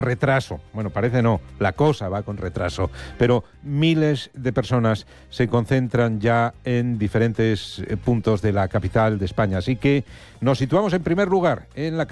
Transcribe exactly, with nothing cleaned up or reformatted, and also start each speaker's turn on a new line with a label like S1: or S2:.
S1: retraso. Bueno, parece no, la cosa va con retraso, pero miles de personas se concentran ya en diferentes puntos de la capital de España. Así que nos situamos en primer lugar en la